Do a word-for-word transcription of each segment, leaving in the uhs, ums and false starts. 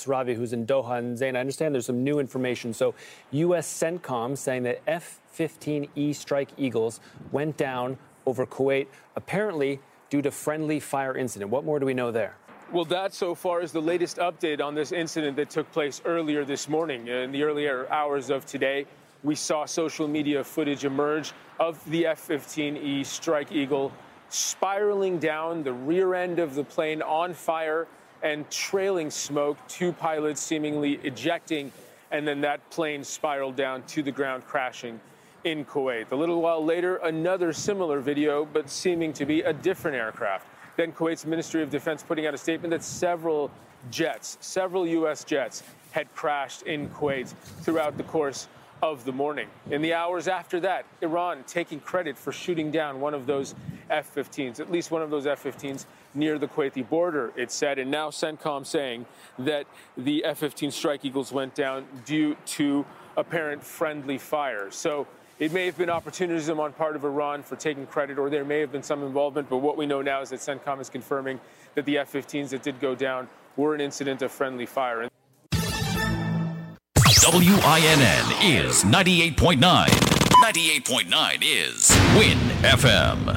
Ravi, who's in Doha. And Zain, I understand there's some new information. So U S CENTCOM saying that F fifteen E Strike Eagles went down over Kuwait, apparently due to friendly fire incident. What more do we know there? Well, that so far is the latest update on this incident that took place earlier this morning. In the earlier hours of today, we saw social media footage emerge of the F fifteen E Strike Eagle spiraling down, the rear end of the plane on fire and trailing smoke, two pilots seemingly ejecting, and then that plane spiraled down to the ground, crashing in Kuwait. A little while later, another similar video, but seeming to be a different aircraft. Then Kuwait's Ministry of Defense putting out a statement that several jets, several U S jets, had crashed in Kuwait throughout the course of the morning. In the hours after that, Iran taking credit for shooting down one of those F fifteens, at least one of those F fifteens near the Kuwaiti border, it said. And now CENTCOM saying that the F fifteen Strike Eagles went down due to apparent friendly fire. So it may have been opportunism on part of Iran for taking credit, or there may have been some involvement. But what we know now is that CENTCOM is confirming that the F fifteens that did go down were an incident of friendly fire. W I N N is ninety-eight point nine. ninety-eight point nine is Win F M.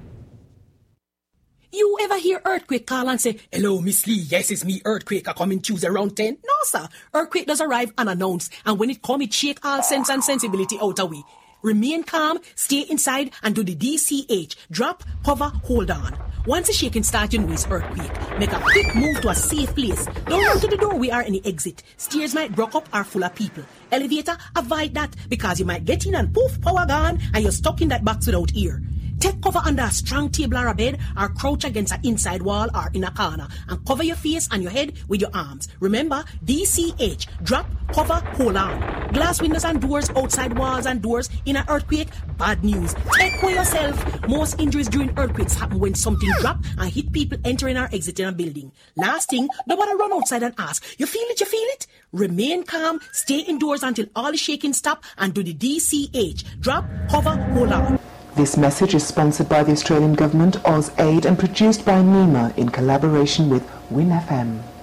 You ever hear Earthquake call and say, "Hello, Miss Lee, yes, it's me, Earthquake, I come in Tuesday around ten? No, sir. Earthquake does arrive unannounced, and when it come, it shake all sense and sensibility out of we. Remain calm, stay inside, and do the D C H. Drop, hover, hold on. Once the shaking starts, you know it's earthquake. Make a quick move to a safe place. Don't run to the doorway or any exit. Stairs might block up or full of people. Elevator, avoid that, because you might get in and poof, power gone, and you're stuck in that box without ear. Take cover under a strong table or a bed, or crouch against an inside wall or in a corner, and cover your face and your head with your arms. Remember, D C H, drop, cover, hold on. Glass windows and doors, outside walls and doors in an earthquake, bad news. Take care yourself. Most injuries during earthquakes happen when something drop and hit people entering or exiting a building. Last thing, nobody run outside and ask, you feel it, you feel it? Remain calm, stay indoors until all the shaking stop, and do the D C H, drop, cover, hold on. This message is sponsored by the Australian Government, AusAid, and produced by NEMA in collaboration with Win F M.